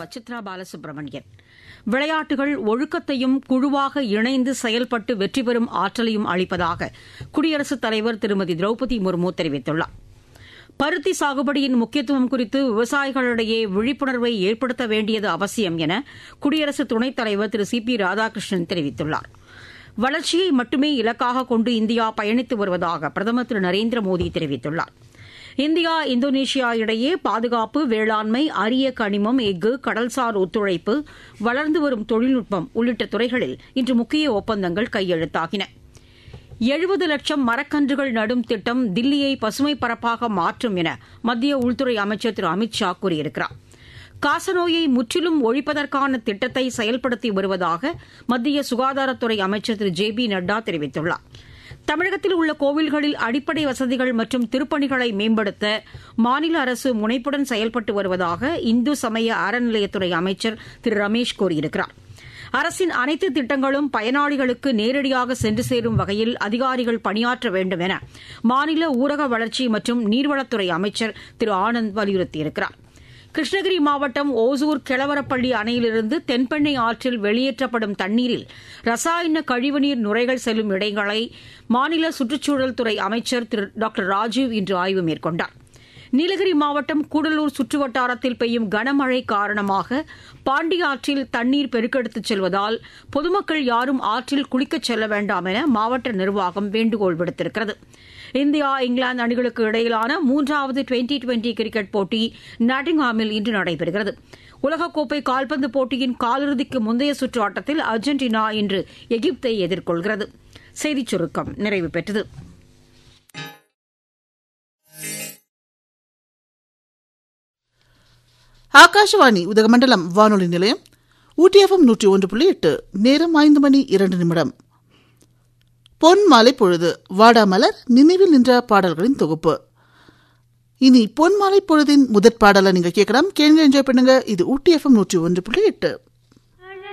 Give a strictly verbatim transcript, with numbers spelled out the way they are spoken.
சித்ரா பாலசுப்ரமணியன். விளையாட்டுகள் ஒழுக்கத்தையும் குழுவாக இணைந்து செயல்பட்டு வெற்றி பெறும் ஆற்றலையும் அளிப்பதாக குடியரசுத் தலைவர் திருமதி திரௌபதி முர்மு தெரிவித்துள்ளார். பருத்தி சாகுபடியின் முக்கியத்துவம் குறித்து விவசாயிகளிடையே விழிப்புணர்வை ஏற்படுத்த வேண்டியது அவசியம் என குடியரசு துணைத் தலைவர் திரு சி பி ராதாகிருஷ்ணன் தெரிவித்துள்ளார். வளர்ச்சியை மட்டுமே இலக்காக கொண்டு இந்தியா பயணித்து வருவதாக பிரதமர் திரு நரேந்திர மோடி தெரிவித்துள்ளார். இந்தியா இந்தோனேஷியா இடையே பாதுகாப்பு, வேளாண்மை, அரிய கனிமம், எஃகு, கடல்சார் ஒத்துழைப்பு, வளர்ந்து வரும் தொழில்நுட்பம் உள்ளிட்ட துறைகளில் இன்று முக்கிய ஒப்பந்தங்கள் கையெழுத்தாகின. எழுபது லட்சம் மரக்கன்றுகள் நடும் திட்டம் தில்லியை பசுமை பரப்பாக மாற்றும் என மத்திய உள்துறை அமைச்சர் திரு அமித் ஷா கூறியிருக்கிறார். காசநோயை முற்றிலும் ஒழிப்பதற்கான திட்டத்தை செயல்படுத்தி வருவதாக மத்திய சுகாதாரத்துறை அமைச்சர் திரு ஜே பி நட்டா தெரிவித்துள்ளார். தமிழகத்தில் உள்ள கோவில்களில் அடிப்படை வசதிகள் மற்றும் திருப்பணிகளை மேம்படுத்த மாநில அரசு முனைப்புடன் செயல்பட்டு வருவதாக இந்து சமய அறநிலையத்துறை அமைச்சர் திரு ரமேஷ் கூறியிருக்கிறார். அரசின் அனைத்து திட்டங்களும் பயனாளிகளுக்கு நேரடியாக சென்று சேரும் வகையில் அதிகாரிகள் பணியாற்ற வேண்டும் என மாநில ஊரக வளர்ச்சி மற்றும் நீர்வளத்துறை அமைச்சர் திரு ஆனந்த் வலியுறுத்தியிருக்கிறார். கிருஷ்ணகிரி மாவட்டம் ஓசூர் கிழவரப்பள்ளி அணையிலிருந்து தென்பெண்ணை ஆற்றில் வெளியேற்றப்படும் தண்ணீரில் ரசாயன கழிவுநீர் நுரைகள் செல்லும் இடங்களை மாநில சுற்றுச்சூழல் துறை அமைச்சர் திரு டாக்டர் ராஜீவ் இன்று ஆய்வு மேற்கொண்டார். நீலகிரி மாவட்டம் கூடலூர் சுற்றுவட்டாரத்தில் பெய்யும் கனமழை காரணமாக பாண்டி ஆற்றில் தண்ணீர் பெருக்கெடுத்துச் செல்வதால் பொதுமக்கள் யாரும் ஆற்றில் குளிக்கச் செல்ல வேண்டாம் என மாவட்ட நிர்வாகம் வேண்டுகோள் விடுத்திருக்கிறது. இந்தியா இங்கிலாந்து அணிகளுக்கு இடையிலான மூன்றாவது டுவெண்டி டுவெண்டி கிரிக்கெட் போட்டி நாட்டிங்ஹாமில் இன்று நடைபெறுகிறது. உலகக்கோப்பை கால்பந்து போட்டியின் காலிறுதிக்கு முந்தைய சுற்று ஆட்டத்தில் அர்ஜென்டினா இன்று எகிப்தை எதிர்கொள்கிறது. செய்திச் சுருக்கம் நிறைவு பெற்றது. ஆகாஷவாணி உதகமண்டலம் வானொலி நிலையம் ஊட்டி எஃப்எம் நூற்றி ஒன்று புள்ளி எட்டு. நேரம் ஐந்து மணி இரண்டு நிமிடம். பொன் மாலை பொழுது வாடாமலர் நினைவில் நின்ற பாடல்களின் தொகுப்பு. இனி பொன் மாலை பொழுதின் முதற் பாடலை நீங்க கேட்கலாம். கேளுங்க, என்ஜாய் பண்ணுங்க. இது ஊட்டி எஃப்எம் நூற்றி ஒன்று புள்ளி எட்டு.